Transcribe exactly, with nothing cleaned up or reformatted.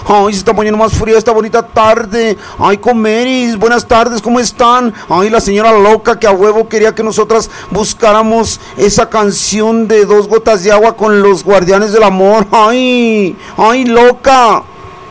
Ay, se está poniendo más fría esta bonita tarde. Ay, Comeris, buenas tardes, ¿cómo están? Ay, la señora loca que a huevo quería que nosotras buscáramos esa canción de Dos Gotas de Agua con los Guardianes del Amor. Ay, ay, loca.